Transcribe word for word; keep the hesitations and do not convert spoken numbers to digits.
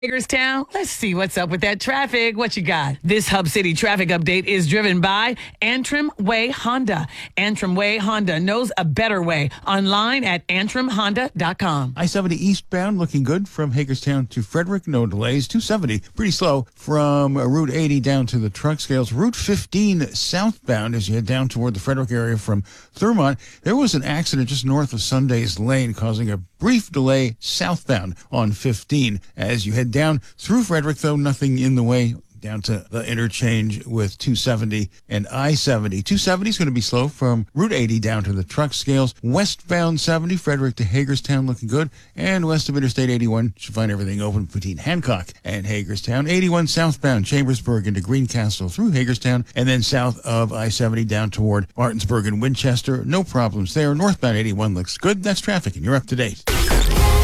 Hagerstown, let's see what's up with that traffic. What you got? This Hub City traffic update is driven by Antrim Way Honda. Antrim Way Honda knows a better way. Online at antrim honda dot com. I seventy eastbound looking good from Hagerstown to Frederick. No delays. two seventy pretty slow from Route eighty down to the truck scales. Route fifteen southbound as you head down toward the Frederick area from Thurmont. There was an accident just north of Sunday's Lane causing a brief delay southbound on fifteen. As you head down through Frederick, though, nothing in the way down to the interchange with two seventy and I seventy. two seventy is going to be slow from Route eighty down to the truck scales. Westbound seventy, Frederick to Hagerstown looking good. And west of Interstate eighty-one, should find everything open between Hancock and Hagerstown. eighty-one southbound, Chambersburg into Greencastle through Hagerstown. And then south of I seventy down toward Martinsburg and Winchester. No problems there. Northbound eighty-one looks good. That's traffic, and you're up to date.